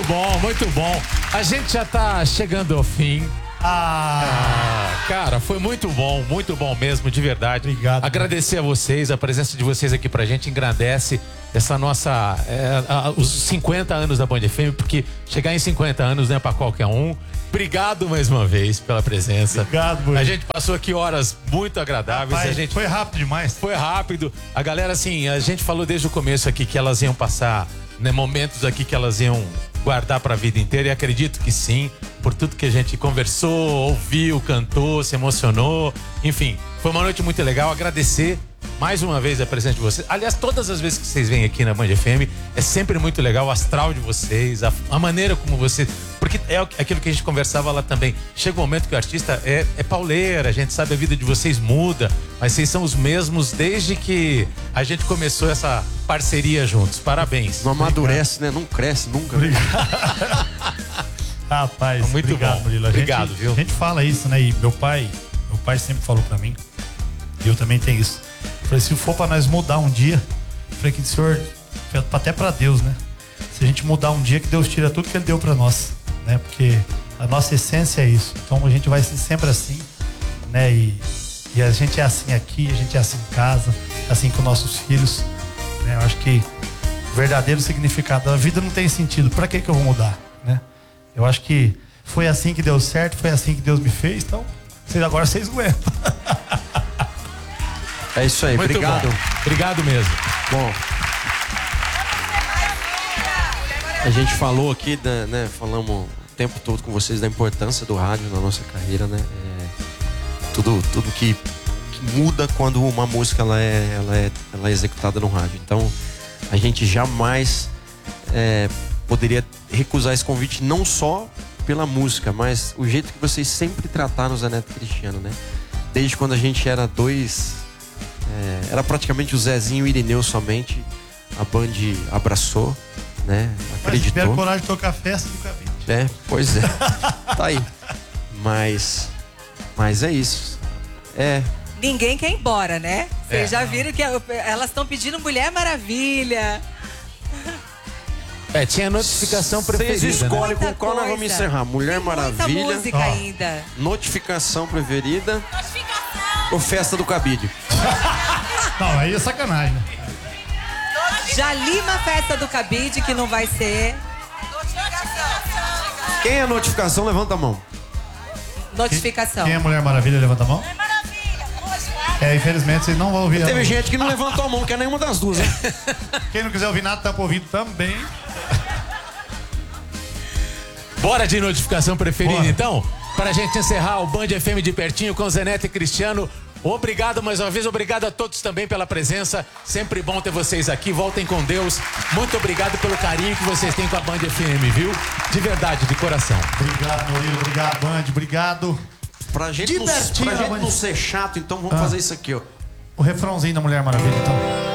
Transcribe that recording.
Muito bom, muito bom. A gente já tá chegando ao fim. Cara, foi muito bom mesmo, de verdade. Obrigado. Agradecer a vocês, a presença de vocês aqui pra gente engrandece essa nossa, os 50 anos da Band FM, porque chegar em 50 anos não é pra qualquer um. Obrigado mais uma vez pela presença. Obrigado, Murilo. A gente passou aqui horas muito agradáveis. Rapaz, a gente foi rápido demais. Foi rápido. A galera, assim, a gente falou desde o começo aqui que elas iam passar, né, momentos aqui que elas iam guardar pra vida inteira, e acredito que sim, por tudo que a gente conversou, ouviu, cantou, se emocionou, enfim, foi uma noite muito legal. Agradecer mais uma vez a presença de vocês. Aliás, todas as vezes que vocês vêm aqui na Band FM, é sempre muito legal o astral de vocês, a maneira como vocês... Porque é aquilo que a gente conversava lá também. Chega um momento que o artista é pauleira, a gente sabe, a vida de vocês muda, mas vocês são os mesmos desde que a gente começou essa parceria juntos. Parabéns. Não amadurece, né? Não cresce nunca. Rapaz, muito obrigado, bom. Murilo. Obrigado, viu? A gente fala isso, né? E meu pai sempre falou pra mim, e eu também tenho isso. Eu falei, se for pra nós mudar um dia, eu falei que o senhor, até pra Deus, né? Se a gente mudar um dia, que Deus tira tudo que Ele deu pra nós, né? Porque a nossa essência é isso. Então a gente vai ser sempre assim, né? E a gente é assim aqui, a gente é assim em casa, assim com nossos filhos, né? Eu acho que o verdadeiro significado da vida não tem sentido. Pra que eu vou mudar, né? Eu acho que foi assim que deu certo, foi assim que Deus me fez, então agora vocês aguentam. É isso aí, Muito obrigado. bom. Obrigado mesmo. Bom, a gente falou aqui, né? Falamos o tempo todo com vocês da importância do rádio na nossa carreira, né? Tudo que muda quando uma música ela é executada no rádio. Então, a gente jamais poderia recusar esse convite, não só pela música, mas o jeito que vocês sempre trataram o Zé Neto e Cristiano, né? Desde quando a gente era era praticamente o Zezinho e o Irineu somente, a Band abraçou, né? Acreditou. Tiveram coragem de tocar festa do cabide. Pois é. Tá aí. Mas é isso. Ninguém quer ir embora, né? Vocês já viram que elas estão pedindo Mulher Maravilha. Tinha notificação preferida. Vocês escolhem Muita com qual nós vamos coisa. encerrar. Mulher Maravilha. Muita música ainda. Notificação preferida. Ou Festa do Cabide. Não, aí é sacanagem, né? Já lima a Festa do Cabide, que não vai ser. Quem é notificação, levanta a mão. Notificação. Quem é Mulher Maravilha, levanta a mão. Infelizmente vocês não vão ouvir. Teve gente que não levantou a mão, que é nenhuma das duas, hein? Quem não quiser ouvir nada, tampa o ouvido também. Bora de notificação preferida, Bora. então? Pra gente encerrar o Band FM de pertinho com Zé Neto e Cristiano. Obrigado mais uma vez, obrigado a todos também pela presença. Sempre bom ter vocês aqui. Voltem com Deus. Muito obrigado pelo carinho que vocês têm com a Band FM, viu? De verdade, de coração. Obrigado, Murilo. Obrigado, Band. Obrigado. Pra gente não ser chato, então vamos fazer isso aqui, ó. O refrãozinho da Mulher Maravilha, então.